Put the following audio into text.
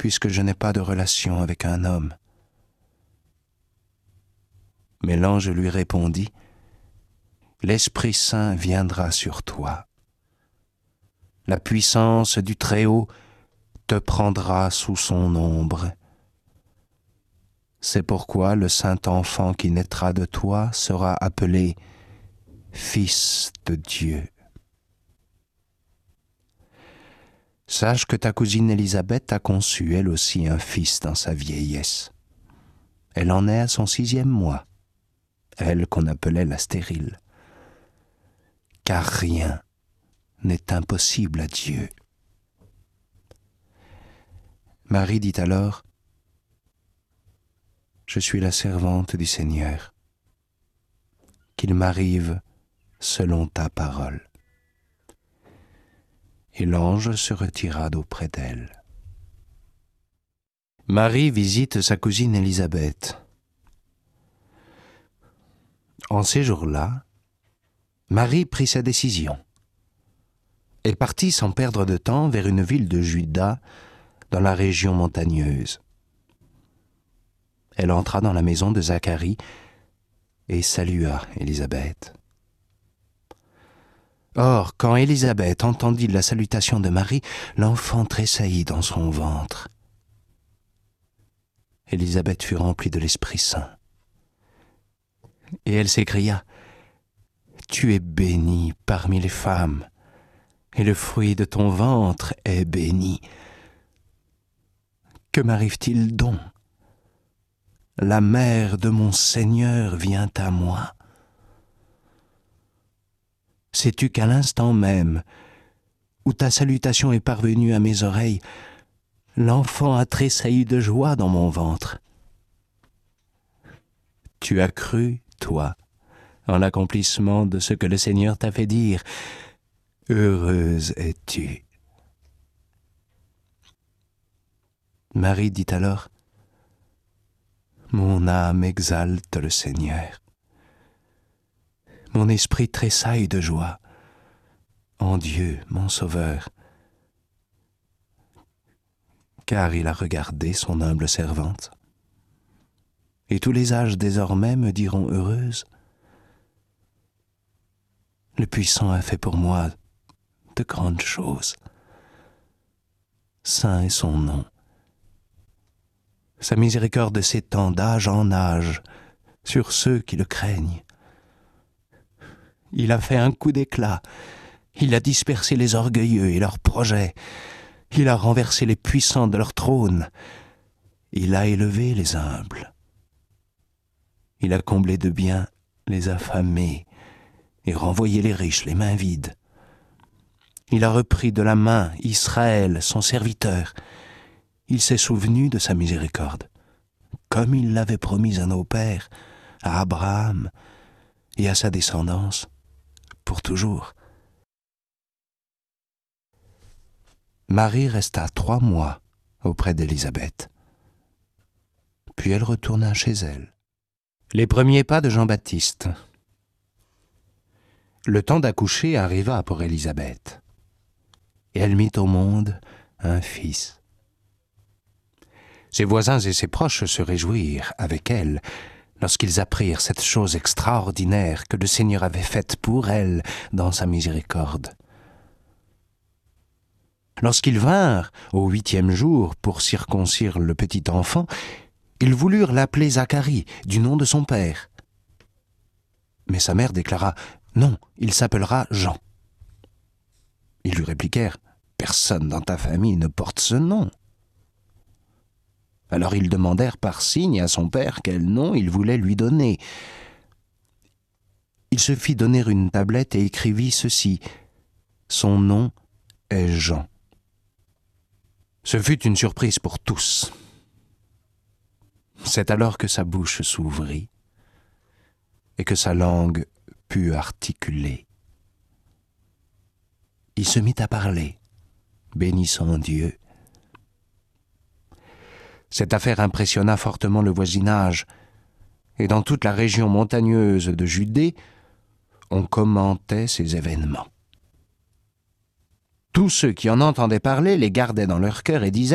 puisque je n'ai pas de relation avec un homme. » Mais l'ange lui répondit, « L'Esprit Saint viendra sur toi. La puissance du Très-Haut te prendra sous son ombre. C'est pourquoi le saint enfant qui naîtra de toi sera appelé Fils de Dieu. Sache que ta cousine Élisabeth a conçu elle aussi un fils dans sa vieillesse. Elle en est à son 6e mois, elle qu'on appelait la stérile. Car rien n'est impossible à Dieu. » Marie dit alors, « Je suis la servante du Seigneur. Qu'il m'arrive selon ta parole. » Et l'ange se retira d'auprès d'elle. Marie visite sa cousine Élisabeth. En ces jours-là, Marie prit sa décision. Elle partit sans perdre de temps vers une ville de Juda, dans la région montagneuse. Elle entra dans la maison de Zacharie et salua Élisabeth. Or, quand Élisabeth entendit la salutation de Marie, l'enfant tressaillit dans son ventre. Élisabeth fut remplie de l'Esprit Saint. Et elle s'écria, « Tu es bénie parmi les femmes, et le fruit de ton ventre est béni. Que m'arrive-t-il donc? La mère de mon Seigneur vient à moi. Sais-tu qu'à l'instant même où ta salutation est parvenue à mes oreilles, l'enfant a tressailli de joie dans mon ventre. Tu as cru, toi, en l'accomplissement de ce que le Seigneur t'a fait dire. Heureuse es-tu. » Marie dit alors, « Mon âme exalte le Seigneur. Mon esprit tressaille de joie en Dieu, mon Sauveur, car il a regardé son humble servante. Et tous les âges désormais me diront heureuse. Le Puissant a fait pour moi de grandes choses. Saint est son nom. Sa miséricorde s'étend d'âge en âge sur ceux qui le craignent. Il a fait un coup d'éclat. Il a dispersé les orgueilleux et leurs projets. Il a renversé les puissants de leur trône. Il a élevé les humbles. Il a comblé de biens les affamés et renvoyé les riches les mains vides. Il a repris de la main Israël, son serviteur. Il s'est souvenu de sa miséricorde, comme il l'avait promis à nos pères, à Abraham et à sa descendance, pour toujours. Marie resta 3 mois auprès d'Élisabeth. Puis elle retourna chez elle. Les premiers pas de Jean-Baptiste. Le temps d'accoucher arriva pour Élisabeth, et elle mit au monde un fils. Ses voisins et ses proches se réjouirent avec elle lorsqu'ils apprirent cette chose extraordinaire que le Seigneur avait faite pour elle dans sa miséricorde. Lorsqu'ils vinrent au 8e jour pour circoncire le petit enfant, ils voulurent l'appeler Zacharie, du nom de son père. Mais sa mère déclara « Non, il s'appellera Jean. » Ils lui répliquèrent « Personne dans ta famille ne porte ce nom. » Alors ils demandèrent par signe à son père quel nom il voulait lui donner. Il se fit donner une tablette et écrivit ceci « Son nom est Jean. » Ce fut une surprise pour tous. C'est alors que sa bouche s'ouvrit et que sa langue put articuler. Il se mit à parler, bénissant Dieu. Cette affaire impressionna fortement le voisinage, et dans toute la région montagneuse de Judée, on commentait ces événements. Tous ceux qui en entendaient parler les gardaient dans leur cœur et disaient